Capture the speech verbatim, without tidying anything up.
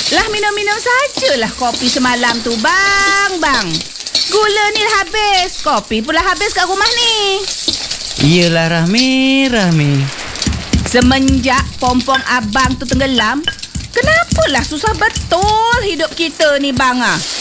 Lah minum-minum sajalah kopi semalam tu, bang, bang. Gula ni dah habis, kopi pula habis kat rumah ni. Iyalah Rahmi, Rahmi. Semenjak pompong abang tu tenggelam, kenapalah susah betul hidup kita ni, bang ah.